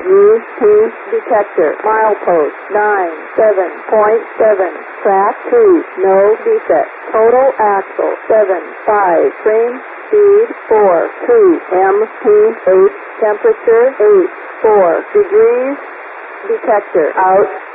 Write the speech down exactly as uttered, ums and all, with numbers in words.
U P detector. Milepost nine seven point seven. Track two. No defect. Total axle seven five. Train speed four two. M P eight. Temperature eight four degrees. Detector out.